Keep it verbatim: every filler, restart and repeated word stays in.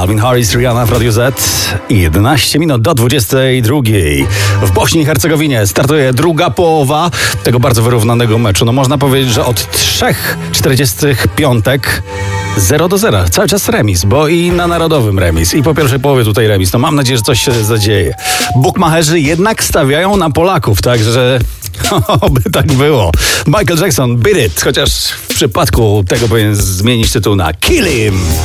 Calvin Harris, Rihanna w Radiu Z. I jedenaście minut do dwudziestej drugiej. W Bośni i Hercegowinie startuje druga połowa tego bardzo wyrównanego meczu. No można powiedzieć, że od trzech czterdziestych piątek zero do zera. Cały czas remis, bo i na Narodowym remis, i po pierwszej połowie tutaj remis. No mam nadzieję, że coś się zadzieje. Bukmacherzy jednak stawiają na Polaków, także oby tak było. Michael Jackson, Beat It, chociaż w przypadku tego powinien zmienić tytuł na Kill Him.